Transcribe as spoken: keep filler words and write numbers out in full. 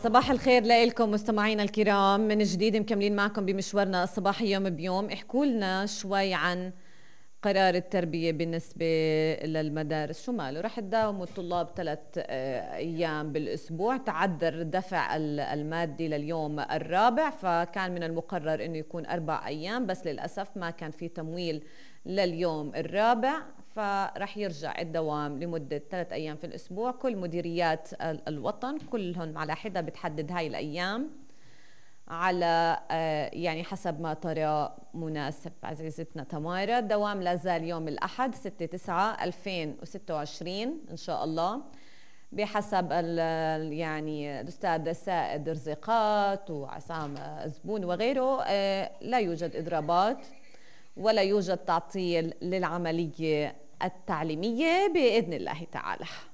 صباح الخير لكم مستمعينا الكرام، من جديد مكملين معكم بمشوارنا الصباحي يوم بيوم. احكوا لنا شوي عن قرار التربية بالنسبة للمدارس، شو ماله؟ رح تداوموا الطلاب ثلاث أيام بالأسبوع، تعذر الدفع المادي لليوم الرابع، فكان من المقرر أنه يكون أربع أيام، بس للأسف ما كان في تمويل لليوم الرابع، فرح يرجع الدوام لمدة ثلاث أيام في الأسبوع. كل مديريات الوطن كلهم على حدة بتحدد هاي الأيام على يعني حسب ما ترى مناسب. عزيزتنا تمارا، الدوام لا زال يوم الأحد ستة تسعة ألفين وستة وعشرين إن شاء الله، بحسب يعني الأستاذ سائد رزيقات وعسام زبون وغيره. لا يوجد إضرابات ولا يوجد تعطيل للعملية التعليمية بإذن الله تعالى.